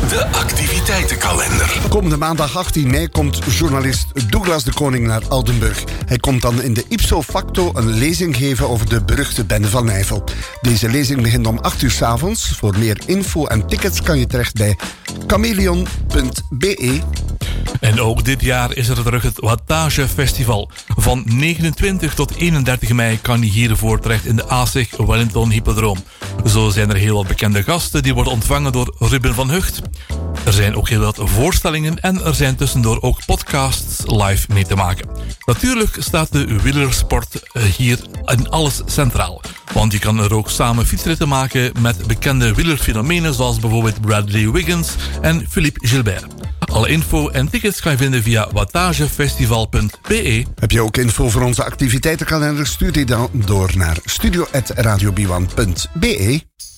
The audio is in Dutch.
De activiteitenkalender. Komende maandag 18 mei komt journalist Douglas de Koning naar Aldenburg. Hij komt dan in de ipso facto een lezing geven over de beruchte Bende van Nijvel. Deze lezing begint om 8 uur 's avonds. Voor meer info en tickets kan je terecht bij chameleon.be. En ook dit jaar is er terug het Wattage Festival. Van 29 tot 31 mei kan je hiervoor terecht in de ASIG Wellington Hippodroom. Zo zijn er heel wat bekende gasten die worden ontvangen door Ruben van Hucht. Er zijn ook heel wat voorstellingen en er zijn tussendoor ook podcasts live mee te maken. Natuurlijk staat de wielersport hier in alles centraal. Want je kan er ook samen fietsritten maken met bekende wielerfenomenen zoals bijvoorbeeld Bradley Wiggins en Philippe Gilbert. Alle info en tickets kan je vinden via wattagefestival.be. Heb je ook info voor onze activiteitenkalender? Stuur die dan door naar studio@radiob1.be.